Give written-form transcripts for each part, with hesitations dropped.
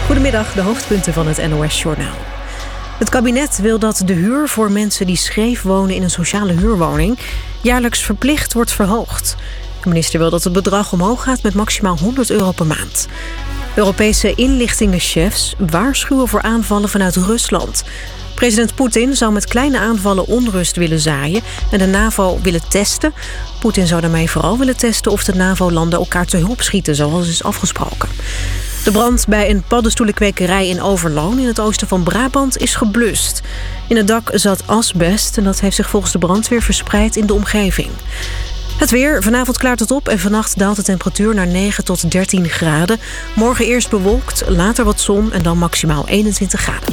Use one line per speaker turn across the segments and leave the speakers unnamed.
Goedemiddag, de hoofdpunten van het NOS-journaal. Het kabinet wil dat de huur voor mensen die scheef wonen in een sociale huurwoning jaarlijks verplicht wordt verhoogd. De minister wil dat het bedrag omhoog gaat met maximaal €100 per maand. Europese inlichtingenchefs waarschuwen voor aanvallen vanuit Rusland. President Poetin zou met kleine aanvallen onrust willen zaaien en de NAVO willen testen. Poetin zou daarmee vooral willen testen of de NAVO-landen elkaar te hulp schieten, zoals is afgesproken. De brand bij een paddenstoelenkwekerij in Overloon in het oosten van Brabant is geblust. In het dak zat asbest en dat heeft zich volgens de brandweer verspreid in de omgeving. Het weer. Vanavond klaart het op en vannacht daalt de temperatuur naar 9 tot 13 graden. Morgen eerst bewolkt, later wat zon en dan maximaal 21 graden.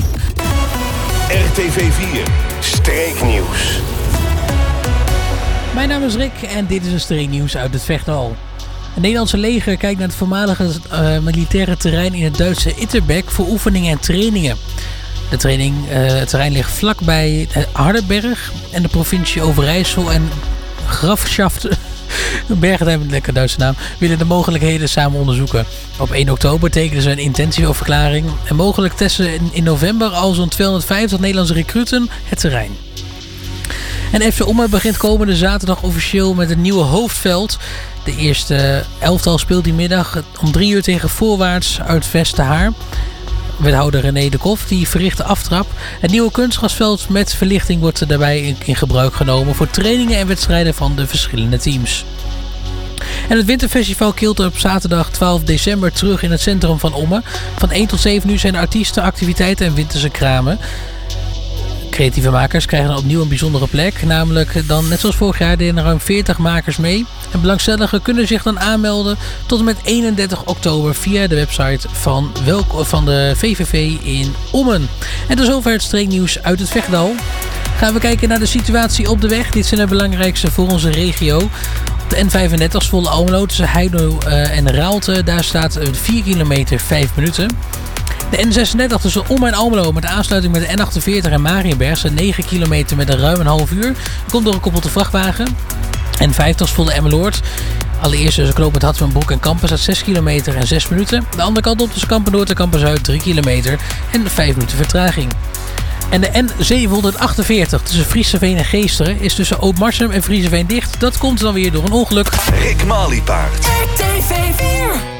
RTV 4 Streeknieuws.
Mijn naam is Rick en dit is een streeknieuws uit het Vechtdal. Het Nederlandse leger kijkt naar het voormalige militaire terrein in het Duitse Itterbeek voor oefeningen en trainingen. Het terrein ligt vlakbij Hardenberg en de provincie Overijssel en Grafschaft. Bergen hebben een lekker Duitse naam. Willen de mogelijkheden samen onderzoeken. Op 1 oktober tekenen ze een intentieoverklaring. En mogelijk testen in november al zo'n 250 Nederlandse recruten het terrein. En FC Ommen begint komende zaterdag officieel met een nieuwe hoofdveld. De eerste elftal speelt die middag om 3 uur tegen Voorwaarts uit Westerhaar. Wethouder René de Koff die verricht de aftrap. Het nieuwe kunstgrasveld met verlichting wordt daarbij in gebruik genomen voor trainingen en wedstrijden van de verschillende teams. En het winterfestival keelt op zaterdag 12 december terug in het centrum van Ommen. Van 1 tot 7 uur zijn er artiesten, activiteiten en winterse kramen. Creatieve makers krijgen dan opnieuw een bijzondere plek. Namelijk dan, net zoals vorig jaar, deden er ruim 40 makers mee. En belangstelligen kunnen zich dan aanmelden tot en met 31 oktober via de website van de VVV in Ommen. En tot zover het streeknieuws uit het Vechtdal. Gaan we kijken naar de situatie op de weg. Dit zijn de belangrijkste voor onze regio. Op de N35 Zwolle Almelo tussen Heino en Raalte. Daar staat 4 kilometer 5 minuten. De N36 tussen Ommen en Almelo met de aansluiting met de N48 en Mariënberg staat 9 kilometer met een ruim een half uur. Komt door een koppelde vrachtwagen. N50 Zwolle Emmeloord. Allereerst tussen knooppunt Hattemenbroek en Kampen staat 6 kilometer en 6 minuten. De andere kant op tussen Kampen Noord en Kampen Zuid 3 kilometer en 5 minuten vertraging. En de N748 tussen Frieseveen en Geesteren is tussen Oud-Marsum en Frieseveen dicht. Dat komt dan weer door een ongeluk.
Rick Maliepaard.
RTV 4